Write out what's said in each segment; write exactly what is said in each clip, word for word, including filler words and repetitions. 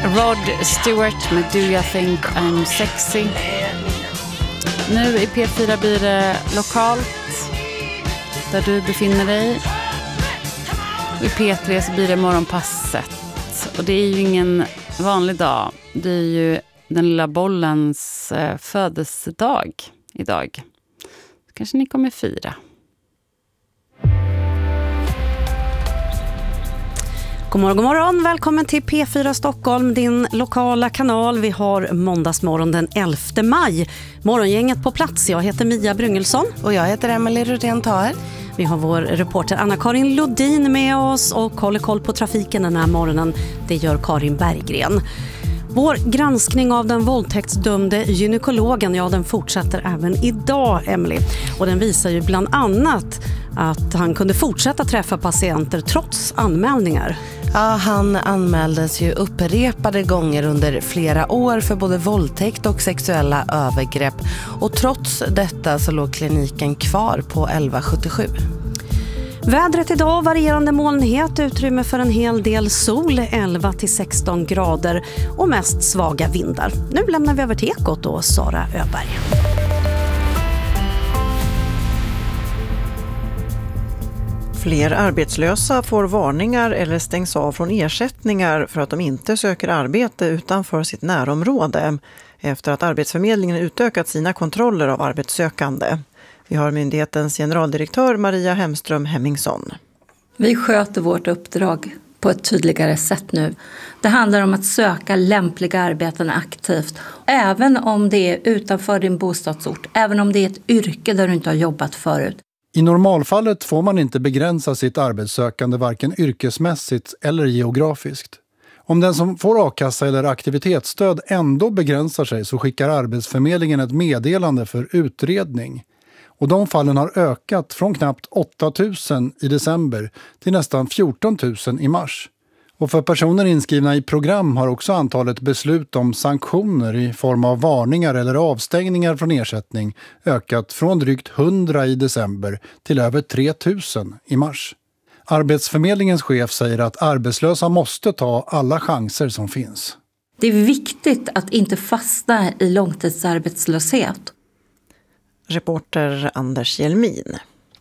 Rod Stewart med Do You Think I'm Sexy. Nu i P fyra blir det lokalt där du befinner dig. I P tre så blir det morgonpasset. Och det är ju ingen vanlig dag. Det är ju den lilla bollens eh, födelsedag idag. Kanske ni kommer fira. God morgon, god morgon. Välkommen till P fyra Stockholm, din lokala kanal. Vi har måndagsmorgon den elfte maj. Morgongänget på plats. Jag heter Mia Bryngelsson. Och jag heter Emelie Rudén-Taher. Vi har vår reporter Anna-Karin Lodin med oss och håller koll på trafiken den här morgonen. Det gör Karin Berggren. Vår granskning av den våldtäktsdömde gynekologen, ja, den fortsätter även idag, Emily. Och den visar ju bland annat att han kunde fortsätta träffa patienter trots anmälningar. Ja, han anmäldes ju upprepade gånger under flera år för både våldtäkt och sexuella övergrepp. Och trots detta så låg kliniken kvar på elva sjuttiosju. Vädret idag, varierande molnighet, utrymme för en hel del sol, elva till sexton grader och mest svaga vindar. Nu lämnar vi över till Ekot och Sara Öberg. Fler arbetslösa får varningar eller stängs av från ersättningar för att de inte söker arbete utanför sitt närområde efter att Arbetsförmedlingen utökat sina kontroller av arbetssökande. Vi har myndighetens generaldirektör Maria Hemström Hemmingsson. Vi sköter vårt uppdrag på ett tydligare sätt nu. Det handlar om att söka lämpliga arbeten aktivt. Även om det är utanför din bostadsort, även om det är ett yrke där du inte har jobbat förut. I normalfallet får man inte begränsa sitt arbetssökande varken yrkesmässigt eller geografiskt. Om den som får a-kassa eller aktivitetsstöd ändå begränsar sig så skickar Arbetsförmedlingen ett meddelande för utredning. Och de fallen har ökat från knappt åtta tusen i december till nästan fjorton tusen i mars. Och för personer inskrivna i program har också antalet beslut om sanktioner i form av varningar eller avstängningar från ersättning ökat från drygt hundra i december till över tre tusen i mars. Arbetsförmedlingens chef säger att arbetslösa måste ta alla chanser som finns. Det är viktigt att inte fastna i långtidsarbetslöshet. Reporter Anders Hjelmin.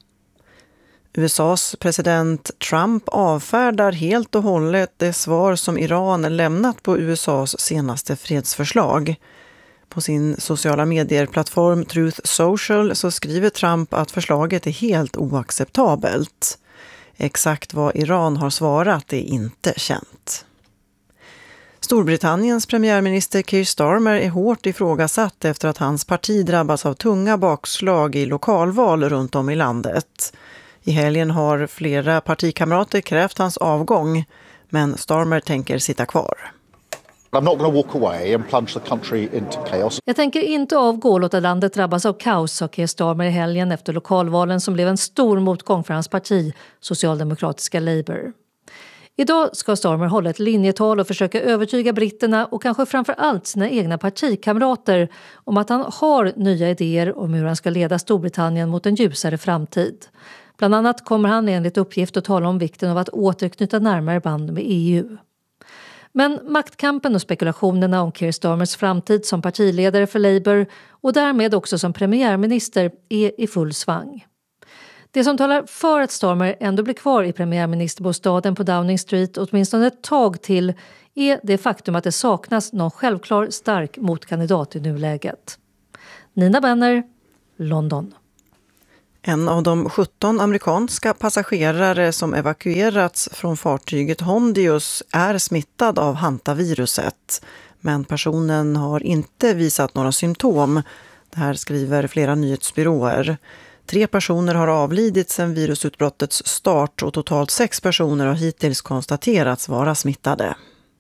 U S A:s president Trump avfärdar helt och hållet det svar som Iran lämnat på U S A:s senaste fredsförslag. På sin sociala medieplattform Truth Social så skriver Trump att förslaget är helt oacceptabelt. Exakt vad Iran har svarat är inte känt. Storbritanniens premiärminister Keir Starmer är hårt ifrågasatt efter att hans parti drabbas av tunga bakslag i lokalval runt om i landet. I helgen har flera partikamrater krävt hans avgång, men Starmer tänker sitta kvar. I'm not going to walk away and plunge the country into chaos. Jag tänker inte avgå och låta landet drabbas av kaos, sa Keir Starmer i helgen efter lokalvalen som blev en stor motgång för hans parti, socialdemokratiska Labour. Idag ska Starmer hålla ett linjetal och försöka övertyga britterna och kanske framförallt sina egna partikamrater om att han har nya idéer om hur han ska leda Storbritannien mot en ljusare framtid. Bland annat kommer han enligt uppgift att tala om vikten av att återknyta närmare band med E U. Men maktkampen och spekulationerna om Keir Starmers framtid som partiledare för Labour och därmed också som premiärminister är i full svang. Det som talar för att Starmer ändå blir kvar i premiärministerbostaden på Downing Street åtminstone ett tag till är det faktum att det saknas någon självklar stark motkandidat i nuläget. Nina Benner, London. En av de sjutton amerikanska passagerare som evakuerats från fartyget Hondius är smittad av hantaviruset. Men personen har inte visat några symptom. Det här skriver flera nyhetsbyråer. Tre personer har avlidit sedan virusutbrottets start och totalt sex personer har hittills konstaterats vara smittade.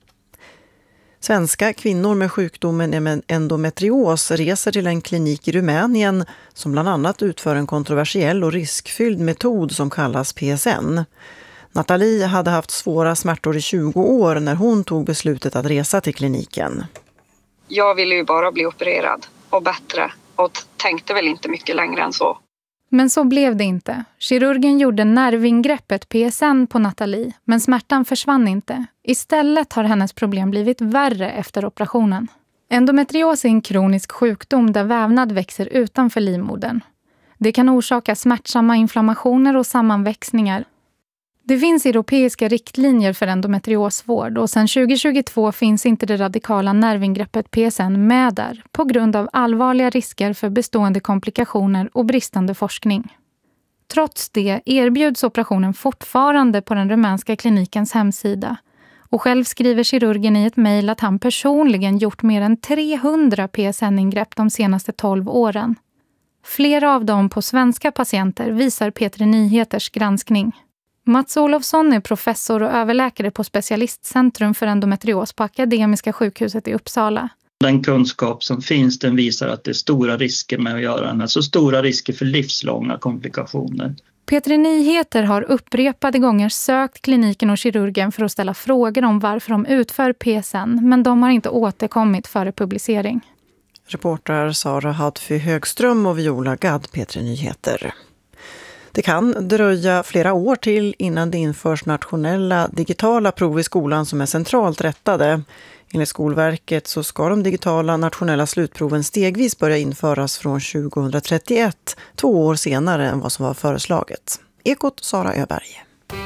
Svenska kvinnor med sjukdomen endometrios reser till en klinik i Rumänien som bland annat utför en kontroversiell och riskfylld metod som kallas P S N. Nathalie hade haft svåra smärtor i tjugo år när hon tog beslutet att resa till kliniken. Jag ville ju bara bli opererad och bättre och tänkte väl inte mycket längre än så. Men så blev det inte. Kirurgen gjorde nervingreppet P S N på Nathalie, men smärtan försvann inte. Istället har hennes problem blivit värre efter operationen. Endometrios är en kronisk sjukdom där vävnad växer utanför livmodern. Det kan orsaka smärtsamma inflammationer och sammanväxningar. Det finns europeiska riktlinjer för endometriosvård och sedan tjugo tjugotvå finns inte det radikala nervingreppet P S N med där på grund av allvarliga risker för bestående komplikationer och bristande forskning. Trots det erbjuds operationen fortfarande på den rumänska klinikens hemsida och själv skriver kirurgen i ett mejl att han personligen gjort mer än trehundra P S N-ingrepp de senaste tolv åren. Flera av dem på svenska patienter visar P tre Nyheters granskning. Mats Olofsson är professor och överläkare på Specialistcentrum för endometrios på Akademiska sjukhuset i Uppsala. Den kunskap som finns, den visar att det är stora risker med att göra den. Alltså stora risker för livslånga komplikationer. P tre Nyheter har upprepade gånger sökt kliniken och kirurgen för att ställa frågor om varför de utför P S N, men de har inte återkommit före publicering. Reporter Sara Hadfy Högström och Viola Gadd, P tre Nyheter. Det kan dröja flera år till innan det införs nationella digitala prov i skolan som är centralt rättade. Enligt Skolverket så ska de digitala nationella slutproven stegvis börja införas från tjugohundratrettioett, två år senare än vad som var föreslaget. Ekot Sara Öberg.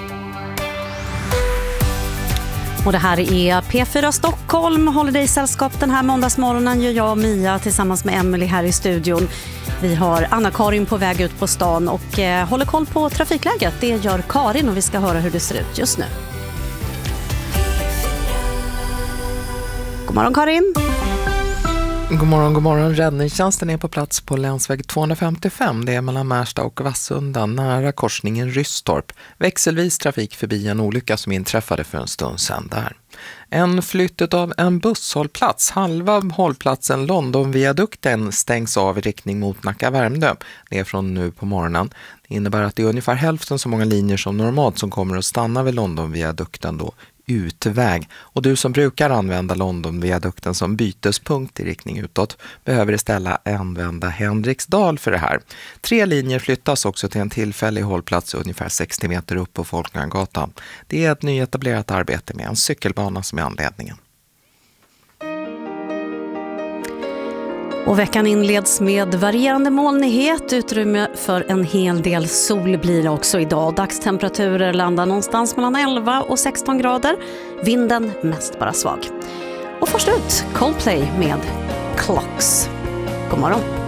Och det här är P fyra Stockholm, håller dig i sällskap den här måndagsmorgonen gör jag och Mia tillsammans med Emily här i studion. Vi har Anna-Karin på väg ut på stan och eh, håller koll på trafikläget. Det gör Karin och vi ska höra hur det ser ut just nu. God morgon Karin! God morgon, god morgon. Räddningstjänsten är på plats på länsväg tvåhundrafemtiofem. Det är mellan Märsta och Vassunda, nära korsningen Rystorp. Växelvis trafik förbi en olycka som inträffade för en stund sedan där. En flytt av en busshållplats. Halva hållplatsen Londonviadukten stängs av i riktning mot Nacka-Värmdö. Det är från nu på morgonen. Det innebär att det är ungefär hälften så många linjer som normalt som kommer att stanna vid Londonviadukten då. Utväg. Och du som brukar använda Londonviadukten som bytespunkt i riktning utåt behöver istället använda Henriksdal för det här. Tre linjer flyttas också till en tillfällig hållplats ungefär sextio meter upp på Folkungagatan. Det är ett nyetablerat arbete med en cykelbana som är anledningen. Och veckan inleds med varierande molnighet, utrymme för en hel del sol blir det också idag. Dagstemperaturer landar någonstans mellan elva och sexton grader. Vinden mest bara svag. Och först ut Coldplay med Clocks. God morgon.